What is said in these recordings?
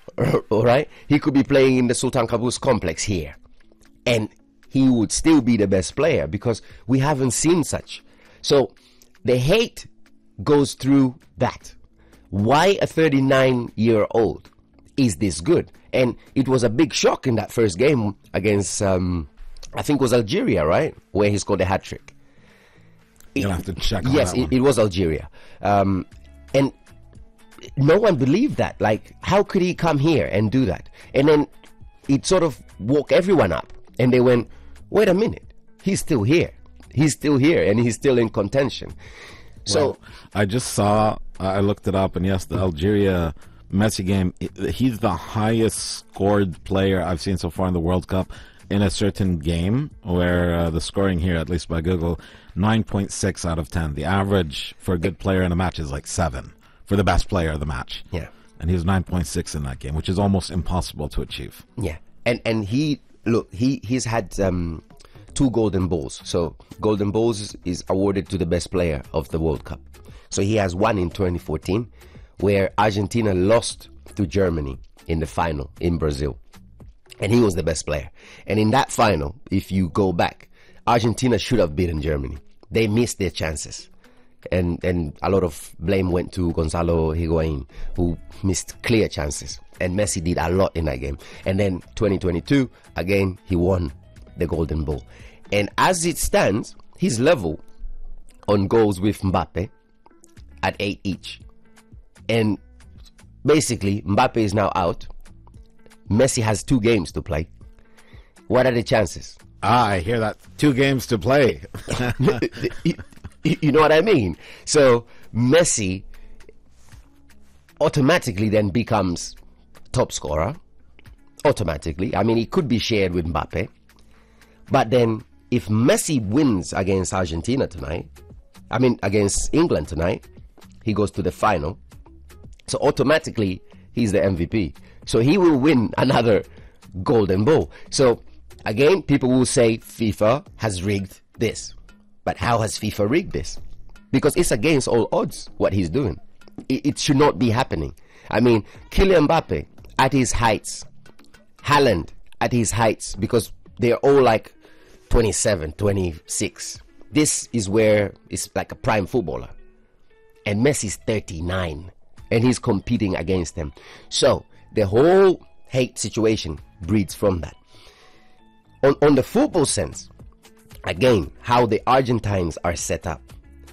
All right, he could be playing in the Sultan Qaboos complex here, and he would still be the best player because we haven't seen such. So the hate goes through that. Why a 39-year-old is this good? And it was a big shock in that first game against, I think it was Algeria, right? Where he scored a hat-trick. You'll have to check on yes, that one. it was Algeria. And no one believed that. Like, how could he come here and do that? And then it sort of woke everyone up. And they went, wait a minute, he's still here. He's still here, and he's still in contention. So Well, I just saw, I looked it up, and yes, the Algeria Messi game, he's the highest scored player I've seen so far in the World Cup in a certain game, where the scoring here, at least by Google, 9.6 out of 10. The average for a good player in a match is like 7 for the best player of the match. yeah, And he was 9.6 in that game, which is almost impossible to achieve. yeah. And he's had 2 golden balls. So golden balls is awarded to the best player of the World Cup. So he has one in 2014, where Argentina lost to Germany in the final in Brazil. And he was the best player. And in that final, if you go back, Argentina should have beaten Germany. They missed their chances. And a lot of blame went to Gonzalo Higuain, who missed clear chances. And Messi did a lot in that game. And then 2022, again, he won the Golden Ball. And as it stands, he's level on goals with Mbappe at 8 each. And basically, Mbappe is now out. Messi has 2 games to play. What are the chances? I hear that. 2 games to play. You know what I mean? So Messi automatically then becomes top scorer. Automatically. I mean, it could be shared with Mbappe. But then if Messi wins against Argentina tonight, I mean against England tonight, he goes to the final. So automatically he's the MVP. So he will win another Golden Ball. So again, people will say FIFA has rigged this. But how has FIFA rigged this? Because it's against all odds what he's doing. It should not be happening. I mean, Kylian Mbappe at his heights, Haaland at his heights, because they're all like 27, 26. This is where it's like a prime footballer. And Messi's 39. And he's competing against them. So the whole hate situation breeds from that. On the football sense, again, how the Argentines are set up,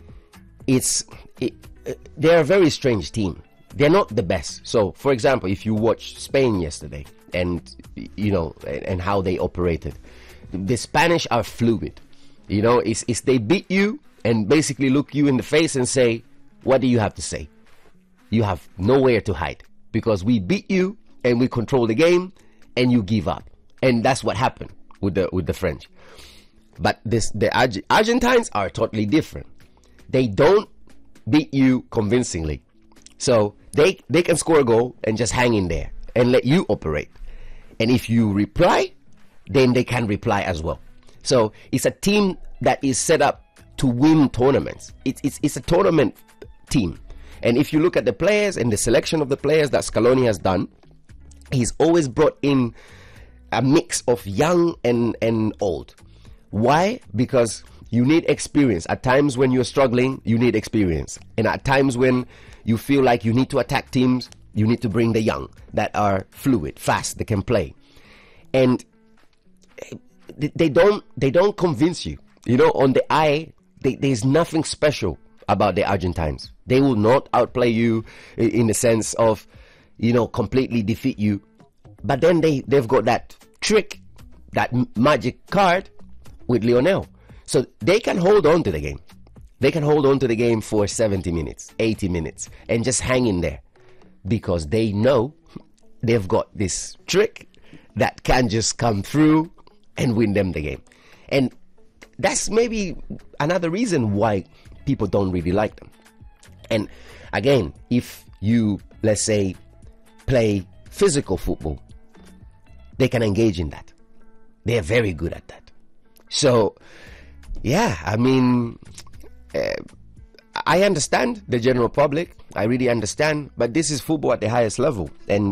they're a very strange team. They're not the best. So, for example, if you watch Spain yesterday, and and how they operated, the Spanish are fluid. It's they beat you and basically look you in the face and say, "What do you have to say?" You have nowhere to hide because we beat you and we control the game, and you give up. And that's what happened with the French. But the Argentines are totally different. They don't beat you convincingly. So they can score a goal and just hang in there and let you operate. And if you reply, then they can reply as well. So it's a team that is set up to win tournaments. It's a tournament team. And if you look at the players and the selection of the players that Scaloni has done, he's always brought in a mix of young and old. Why? Because you need experience. At times when you're struggling, you need experience. And at times when you feel like you need to attack teams, you need to bring the young that are fluid, fast, they can play. And they don't convince you. On the eye, there's nothing special about the Argentines. They will not outplay you in the sense of, completely defeat you. But then they've got that trick, that magic card with Lionel. So they can hold on to the game. They can hold on to the game for 70 minutes, 80 minutes, and just hang in there. Because they know they've got this trick that can just come through and win them the game. And that's maybe another reason why people don't really like them. And again, if you, let's say, play physical football, they can engage in that. They are very good at that. So, yeah, I mean, I understand the general public. I really understand. But this is football at the highest level. And